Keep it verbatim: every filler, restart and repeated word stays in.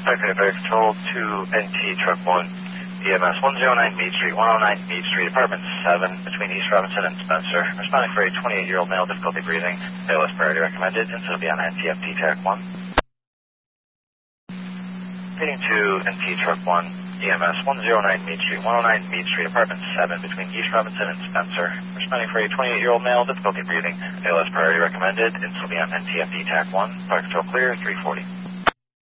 Secretary of Air Control to N T Truck one, E M S one oh nine Mead Street, one oh nine Mead Street, Apartment seven, between East Robinson and Spencer. Responding for a twenty-eight-year-old male, difficulty breathing, A L S priority recommended, and so be on N T F D Tac one. Heading to N T Truck one, E M S one oh nine Mead Street, one oh nine Mead Street, Apartment seven, between East Robinson and Spencer. Responding for a twenty-eight-year-old male, difficulty breathing, A L S priority recommended, and so be on N T F D Tac one. Fire control clear, three forty.